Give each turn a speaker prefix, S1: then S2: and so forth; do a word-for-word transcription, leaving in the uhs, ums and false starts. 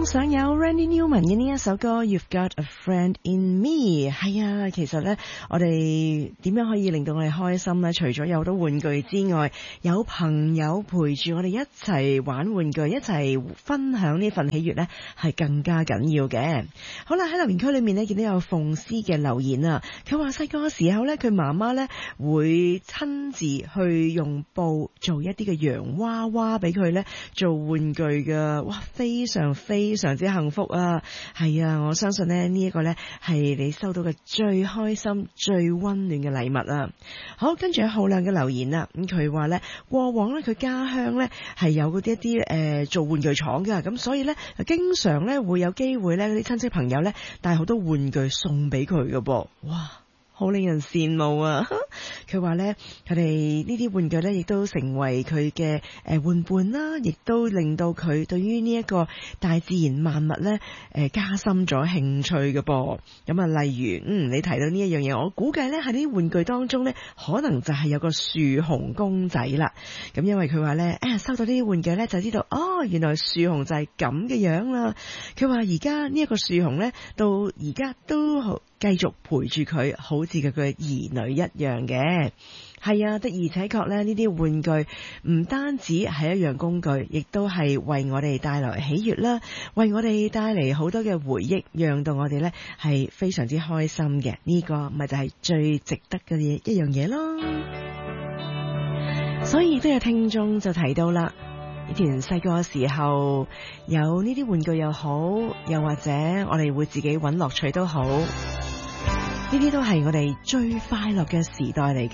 S1: 想有 Randy Newman 嘅呢一首歌 You've Got a Friend in Me。 係啊，其實呢，我哋點樣可以令到我哋開心呢？除咗有好多玩具之外，有朋友陪住我哋一齊玩玩具，一齊分享呢份喜悅呢，係更加緊要嘅。好啦，喺留言區裏面呢，見到有鳳絲嘅留言啊，佢話細個嘅時候呢，佢媽媽呢會親自去用布做一啲嘅洋娃娃俾佢呢做玩具嘅。哇，非常非常之幸福啊！係啊，我相信呢呢一個呢係你收到嘅最開心、最溫暖嘅禮物啊！好，跟住有浩亮嘅留言啦，咁佢話呢，過往呢佢家鄉呢係有嗰啲一啲誒、呃、做玩具廠㗎，咁所以呢經常呢會有機會呢啲親戚朋友呢帶好多玩具送俾佢㗎噃，哇！好令人羨慕啊！佢話呢，佢哋呢啲玩具呢，亦都成為佢嘅誒玩伴啦，亦都令到佢對於呢一個大自然萬物呢，誒、呃、加深咗興趣嘅噃。咁啊，例如嗯，你提到呢一樣嘢，我估計呢喺啲玩具當中呢，可能就係有個樹熊公仔啦。咁因為佢話呢，誒收到呢啲玩具呢，就知道哦，原來樹熊就係咁嘅樣啦。佢話而家呢一個樹熊呢，到而家都好繼續陪住佢，好似佢嘅兒女一樣嘅。係啊，的而且確咧，呢啲玩具唔單止係一樣工具，亦都係為我哋帶來喜悅啦，為我哋帶嚟好多嘅回憶，讓到我哋呢係非常之開心嘅。呢個咪就係最值得嘅嘢一樣嘢咯。所以都有聽眾就提到啦，以前細個嘅時候有呢啲玩具又好，又或者我哋會自己揾樂趣都好，呢啲都係我哋最快樂嘅時代嚟嘅。